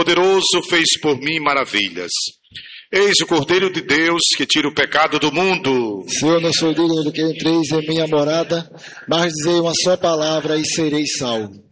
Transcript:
Todo-Poderoso fez por mim maravilhas. Eis o Cordeiro de Deus que tira o pecado do mundo. Senhor, não sou digno do que entreis em minha morada, mas dizei uma só palavra e serei salvo.